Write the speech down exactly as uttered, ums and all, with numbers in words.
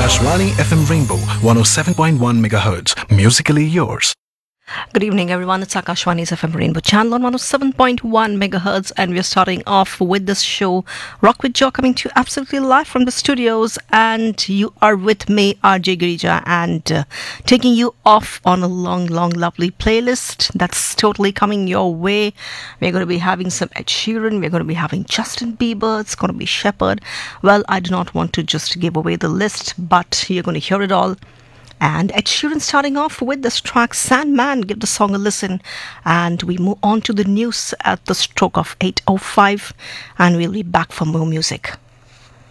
Akashvani F M Rainbow one oh seven point one megahertz. Musically yours. Good evening, everyone. It's Akashvani's F M Rainbow channel on one oh seven point one megahertz, and we're starting off with this show, Rock with Joe, coming to you absolutely live from the studios. And you are with me, R J Girija, and uh, taking you off on a long, long, lovely playlist that's totally coming your way. We're going to be having some Ed Sheeran. We're going to be having Justin Bieber. It's going to be Shepherd. Well, I do not want to just give away the list, but you're going to hear it all. And Ed Sheeran starting off with this track, Sandman. Give the song a listen. And we move on to the news at the stroke of eight oh five. And we'll be back for more music.